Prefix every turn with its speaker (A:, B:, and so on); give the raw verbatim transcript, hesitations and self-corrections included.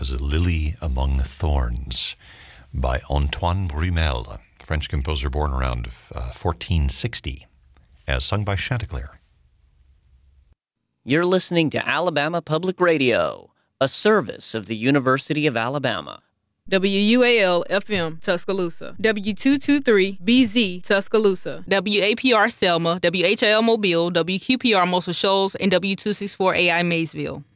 A: as Lily Among Thorns by Antoine Brumel, French composer born around uh, fourteen sixty, as sung by Chanticleer.
B: You're listening to Alabama Public Radio, a service of the University of Alabama.
C: W U A L F M Tuscaloosa, W two twenty-three B Z Tuscaloosa, W A P R Selma, W H L Mobile, W Q P R Muscle Shoals, and W two sixty-four A I Maysville.